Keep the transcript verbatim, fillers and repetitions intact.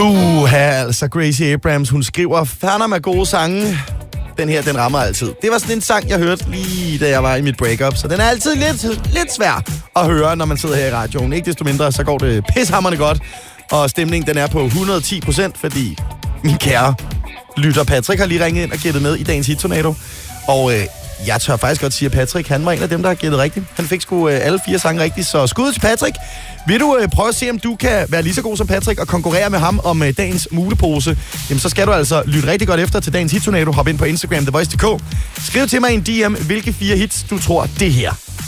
Uha, altså Gracie Abrams, hun skriver fandme med gode sange. Den her, den rammer altid. Det var sådan en sang, jeg hørte lige da jeg var i mit breakup, så den er altid lidt, lidt svær at høre, når man sidder her i radioen. Ikke desto mindre, så går det pishammerende godt, og stemningen den er på et hundrede og ti procent, fordi min kære lytter Patrick har lige ringet ind og gættet med i dagens hit-tornado. Og øh, jeg tør faktisk godt sige, at Patrick, han var en af dem, der har gættet rigtigt. Han fik sgu øh, alle fire sange rigtigt, så skud til Patrick. Vil du øh, prøve at se, om du kan være lige så god som Patrick og konkurrere med ham om øh, dagens mulepose? Jamen, så skal du altså lytte rigtig godt efter til dagens hit-tornado. Hop ind på Instagram, The Voice punktum d k. Skriv til mig i en D M, hvilke fire hits du tror det her.